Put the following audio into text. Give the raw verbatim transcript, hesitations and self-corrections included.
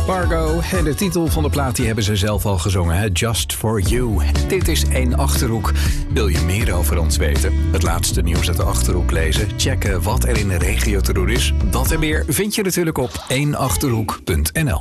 Fargo, en de titel van de plaat die hebben ze zelf al gezongen, hè? Just For You. Dit is één Achterhoek. Wil je meer over ons weten? Het laatste nieuws uit de Achterhoek lezen? Checken wat er in de regio te doen is? Dat en meer vind je natuurlijk op één achterhoek punt n l.